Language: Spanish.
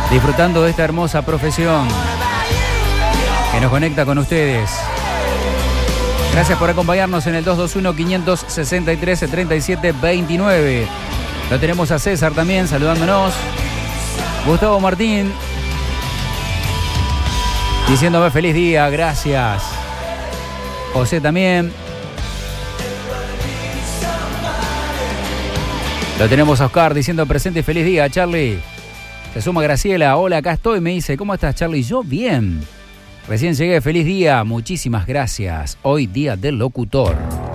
disfrutando de esta hermosa profesión que nos conecta con ustedes. Gracias por acompañarnos en el 221-563-3729. Lo tenemos a César también saludándonos. Gustavo Martín diciéndome feliz día, gracias. José también. Lo tenemos a Oscar diciendo presente y feliz día, Charlie. Se suma Graciela, hola, acá estoy, me dice, ¿cómo estás, Charlie? Yo bien. Recién llegué, feliz día, muchísimas gracias. Hoy día del locutor.